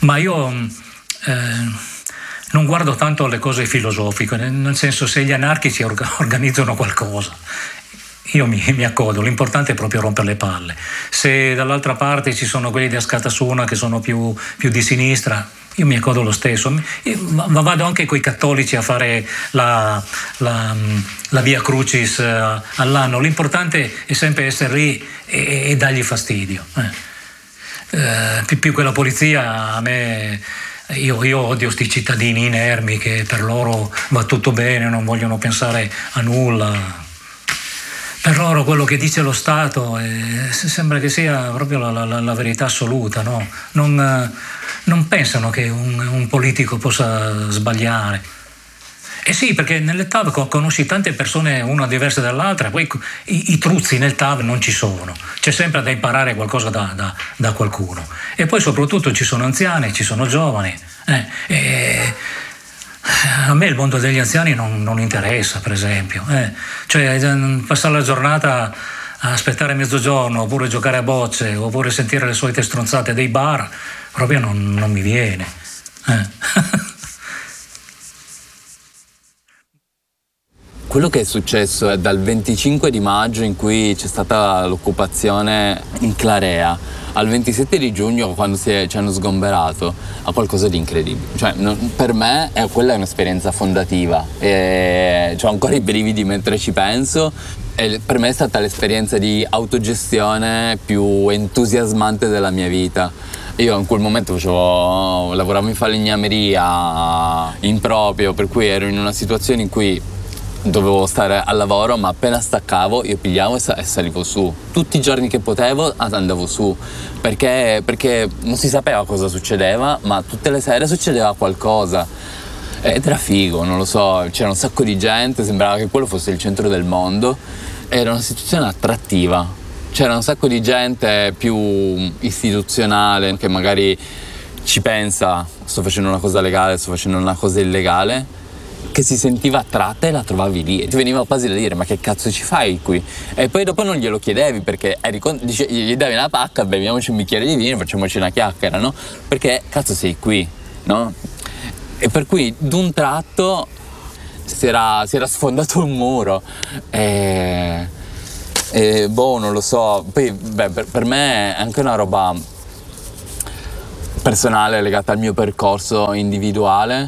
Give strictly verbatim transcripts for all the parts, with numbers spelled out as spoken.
Ma io eh, non guardo tanto alle cose filosofiche, nel senso, se gli anarchici orga- organizzano qualcosa, io mi, mi accodo, l'importante è proprio rompere le palle. Se dall'altra parte ci sono quelli di Askatasuna che sono più, più di sinistra, io mi accodo lo stesso. Io, ma vado anche coi cattolici a fare la, la, la Via Crucis uh, all'anno. L'importante è sempre essere lì e, e dargli fastidio. Eh. Uh, più, più che la polizia, a me, io, io odio sti cittadini inermi che per loro va tutto bene, non vogliono pensare a nulla. Per loro quello che dice lo Stato è, sembra che sia proprio la, la, la verità assoluta, no? Non, non pensano che un, un politico possa sbagliare. Eh sì, perché nelle T A V conosci tante persone, una diversa dall'altra, poi i, i truzzi nel T A V non ci sono, c'è sempre da imparare qualcosa da, da, da qualcuno. E poi soprattutto ci sono anziani, ci sono giovani. Eh, e, a me il mondo degli anziani non, non interessa, per esempio. Eh. Cioè, passare la giornata a aspettare mezzogiorno, oppure giocare a bocce, oppure sentire le solite stronzate dei bar, proprio non, non mi viene. Eh. Quello che è successo è dal venticinque di maggio, in cui c'è stata l'occupazione in Clarea, al ventisette di giugno, quando si è, ci hanno sgomberato, a qualcosa di incredibile. Cioè, non, per me è, quella è un'esperienza fondativa, e ho ancora i brividi mentre ci penso, e per me è stata l'esperienza di autogestione più entusiasmante della mia vita. Io in quel momento facevo, lavoravo in falegnameria in proprio, per cui ero in una situazione in cui dovevo stare al lavoro, ma appena staccavo io pigliavo e salivo su. Tutti i giorni che potevo andavo su, perché, perché non si sapeva cosa succedeva, ma tutte le sere succedeva qualcosa. Ed era figo, non lo so, c'era un sacco di gente, sembrava che quello fosse il centro del mondo. Era una situazione attrattiva. C'era un sacco di gente più istituzionale che magari ci pensa: sto facendo una cosa legale, sto facendo una cosa illegale, che si sentiva attratta e la trovavi lì e ti veniva quasi da dire: ma che cazzo ci fai qui? E poi dopo non glielo chiedevi, perché eri con... Dice, gli davi una pacca, beviamoci un bicchiere di vino, facciamoci una chiacchiera, no? Perché cazzo sei qui, no? E per cui d'un tratto si era, si era sfondato un muro e, e boh, non lo so. Poi beh, per, per me è anche una roba personale legata al mio percorso individuale,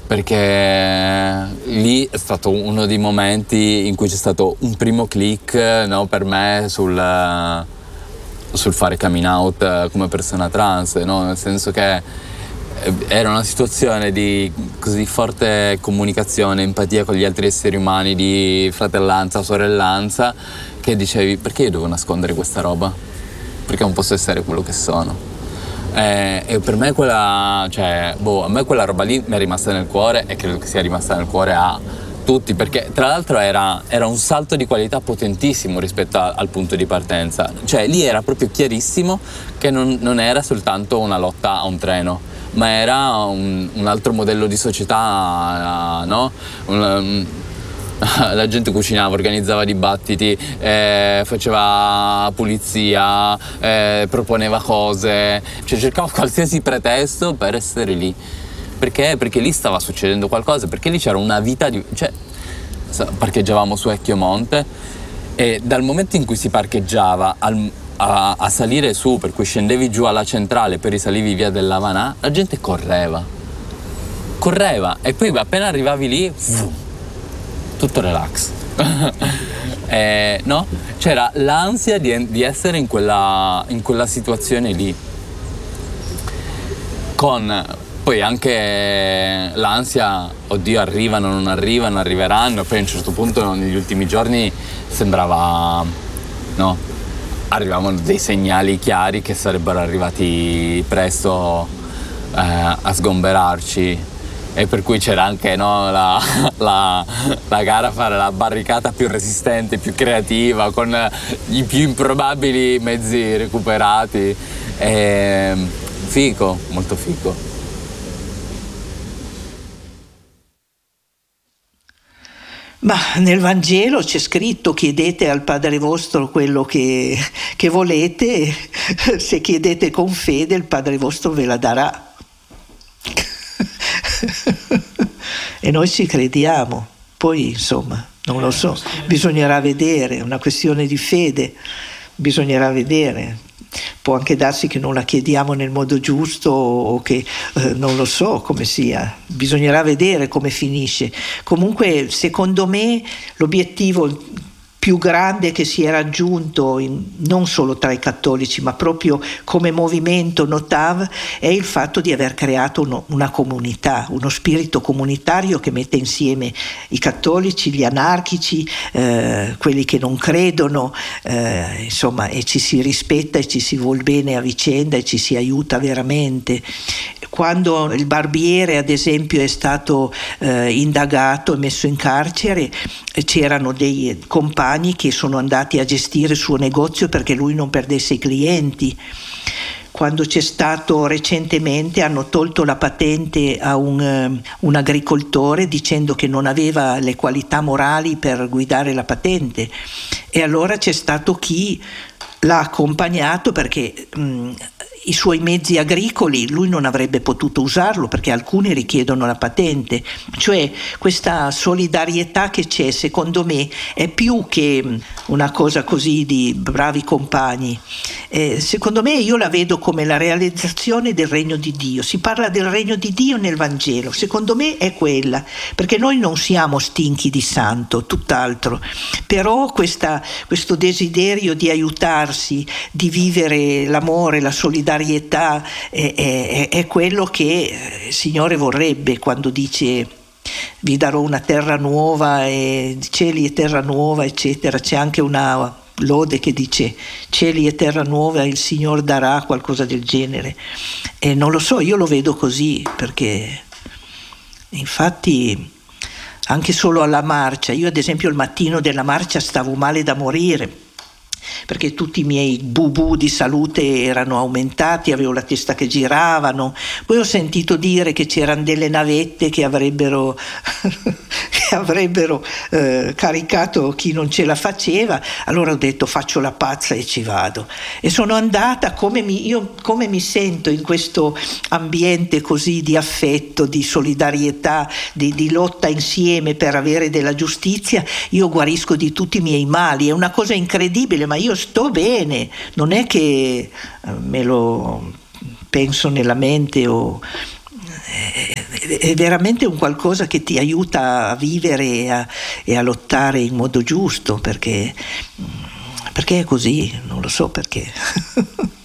perché lì è stato uno dei momenti in cui c'è stato un primo click, no, per me sul, sul fare coming out come persona trans, no? Nel senso che era una situazione di così forte comunicazione, empatia con gli altri esseri umani, di fratellanza, sorellanza, che dicevi: perché io devo nascondere questa roba? Perché non posso essere quello che sono? Eh, e per me quella, cioè, boh, a me quella roba lì mi è rimasta nel cuore, e credo che sia rimasta nel cuore a tutti, perché tra l'altro era, era un salto di qualità potentissimo rispetto a, al punto di partenza. Cioè lì era proprio chiarissimo che non, non era soltanto una lotta a un treno, ma era un, un altro modello di società, no? Un, la gente cucinava, organizzava dibattiti, eh, faceva pulizia, eh, proponeva cose, cioè cercava qualsiasi pretesto per essere lì. Perché? Perché lì stava succedendo qualcosa, perché lì c'era una vita di... cioè parcheggiavamo su Ecchiomonte, e dal momento in cui si parcheggiava al, a, a salire su, per cui scendevi giù alla centrale, poi risalivi via dell'Avanà, la gente correva. Correva, e poi appena arrivavi lì... Fu, tutto relax. eh, no? C'era l'ansia di, di essere in quella, in quella situazione lì, con poi anche l'ansia: oddio, arrivano, non arrivano, arriveranno. Poi a un certo punto, negli ultimi giorni, sembrava, no, arrivavano dei segnali chiari che sarebbero arrivati presto eh, a sgomberarci. E per cui c'era anche, no, la, la, la gara a fare la barricata più resistente, più creativa, con i più improbabili mezzi recuperati. E, figo, molto figo. Ma nel Vangelo c'è scritto: chiedete al Padre vostro quello che, che volete, se chiedete con fede il Padre vostro ve la darà. e noi ci crediamo. Poi insomma, non lo so, bisognerà vedere, è una questione di fede, bisognerà vedere. Può anche darsi che non la chiediamo nel modo giusto o che eh, non lo so come sia, bisognerà vedere come finisce. Comunque secondo me l'obiettivo più grande che si è raggiunto in, non solo tra i cattolici ma proprio come movimento Notav è il fatto di aver creato uno, una comunità, uno spirito comunitario che mette insieme i cattolici, gli anarchici, eh, quelli che non credono, eh, insomma, e ci si rispetta e ci si vuol bene a vicenda e ci si aiuta veramente. Quando il barbiere ad esempio è stato eh, indagato e messo in carcere, c'erano dei compagni che sono andati a gestire il suo negozio perché lui non perdesse i clienti. Quando c'è stato recentemente, hanno tolto la patente a un, un agricoltore dicendo che non aveva le qualità morali per guidare la patente, e allora c'è stato chi l'ha accompagnato perché mh, i suoi mezzi agricoli lui non avrebbe potuto usarlo perché alcuni richiedono la patente. Cioè questa solidarietà che c'è, secondo me, è più che una cosa così di bravi compagni. Eh, secondo me io la vedo come la realizzazione del regno di Dio. Si parla del regno di Dio nel Vangelo, secondo me è quella, perché noi non siamo stinchi di santo, tutt'altro, però questa, questo desiderio di aiutarsi, di vivere l'amore, la solidarietà è, è, è quello che il Signore vorrebbe quando dice vi darò una terra nuova e cieli e terra nuova eccetera. C'è anche una lode che dice cieli e terra nuova il Signore darà, qualcosa del genere, e non lo so, io lo vedo così, perché infatti anche solo alla marcia, io ad esempio il mattino della marcia stavo male da morire perché tutti i miei bu-bu di salute erano aumentati, avevo la testa che giravano. Poi ho sentito dire che c'erano delle navette che avrebbero, che avrebbero eh, caricato chi non ce la faceva, allora ho detto faccio la pazza e ci vado, e sono andata. Come mi, io come mi sento in questo ambiente così di affetto, di solidarietà, di, di lotta insieme per avere della giustizia, io guarisco di tutti i miei mali. È una cosa incredibile, ma io sto bene, non è che me lo penso nella mente o è veramente un qualcosa che ti aiuta a vivere e a, e a lottare in modo giusto, perché perché è così, non lo so perché.